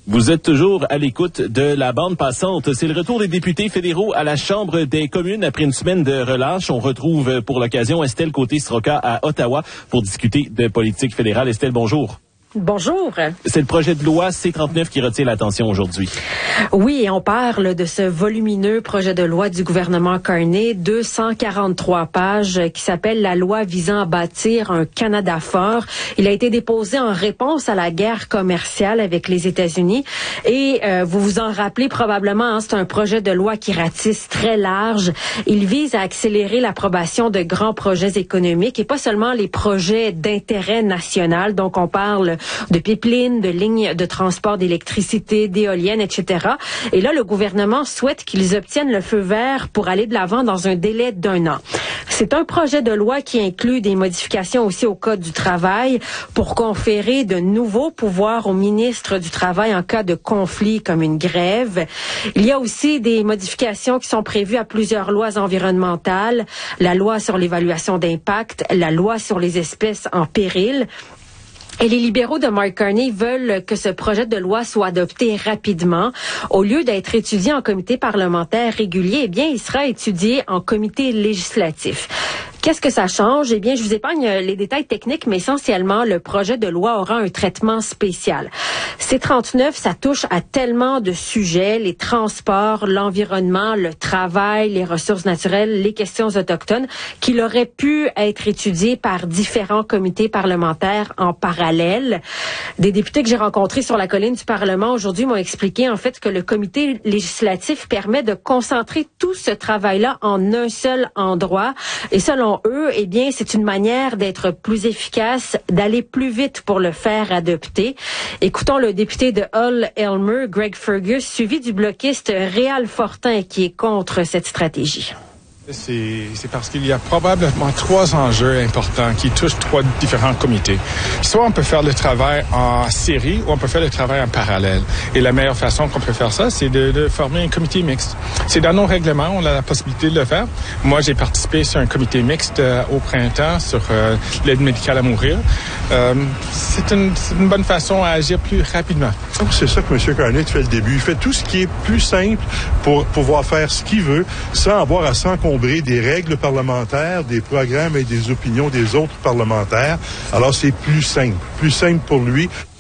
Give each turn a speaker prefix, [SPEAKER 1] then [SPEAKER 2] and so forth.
[SPEAKER 1] Vous êtes toujours à l'écoute de la bande passante. C'est le retour des députés fédéraux à la Chambre des communes après une semaine de relâche. On retrouve pour l'occasion Estelle Côté-Sroka à Ottawa pour discuter de politique fédérale. Estelle, bonjour.
[SPEAKER 2] Bonjour.
[SPEAKER 1] C'est le projet de loi C-39 qui retient l'attention aujourd'hui.
[SPEAKER 2] Oui, et on parle de ce volumineux projet de loi du gouvernement Carney, 243 pages, qui s'appelle la loi visant à bâtir un Canada fort. Il a été déposé en réponse à la guerre commerciale avec les États-Unis. Et vous vous en rappelez probablement, c'est un projet de loi qui ratisse très large. Il vise à accélérer l'approbation de grands projets économiques et pas seulement les projets d'intérêt national. Donc, on parle de pipelines, de lignes de transport d'électricité, d'éoliennes, etc. Et là, le gouvernement souhaite qu'ils obtiennent le feu vert pour aller de l'avant dans un délai d'1 an. C'est un projet de loi qui inclut des modifications aussi au Code du travail pour conférer de nouveaux pouvoirs au ministre du Travail en cas de conflit comme une grève. Il y a aussi des modifications qui sont prévues à plusieurs lois environnementales, la loi sur l'évaluation d'impact, la loi sur les espèces en péril. Et les libéraux de Mark Carney veulent que ce projet de loi soit adopté rapidement. Au lieu d'être étudié en comité parlementaire régulier, eh bien, il sera étudié en comité législatif. Qu'est-ce que ça change? Eh bien, je vous épargne les détails techniques, mais essentiellement, le projet de loi aura un traitement spécial. C-39, ça touche à tellement de sujets, les transports, l'environnement, le travail, les ressources naturelles, les questions autochtones, qu'il aurait pu être étudié par différents comités parlementaires en parallèle. Des députés que j'ai rencontrés sur la colline du Parlement aujourd'hui m'ont expliqué, en fait, que le comité législatif permet de concentrer tout ce travail-là en un seul endroit. Et selon eux, eh bien, c'est une manière d'être plus efficace, d'aller plus vite pour le faire adopter. Écoutons le député de Hull-Elmer, Greg Fergus, suivi du bloquiste Réal Fortin, qui est contre cette stratégie.
[SPEAKER 3] C'est parce qu'il y a probablement 3 enjeux importants qui touchent 3 différents comités. Soit on peut faire le travail en série ou on peut faire le travail en parallèle. Et la meilleure façon qu'on peut faire ça, c'est de former un comité mixte. C'est dans nos règlements, on a la possibilité de le faire. Moi, j'ai participé sur un comité mixte au printemps sur l'aide médicale à mourir. C'est une bonne façon à agir plus rapidement.
[SPEAKER 4] C'est ça que M. Carney fait le début. Il fait tout ce qui est plus simple pour pouvoir faire ce qu'il veut sans avoir à s'encombrer des règles parlementaires, des programmes et des opinions des autres parlementaires. Alors, c'est plus simple pour lui.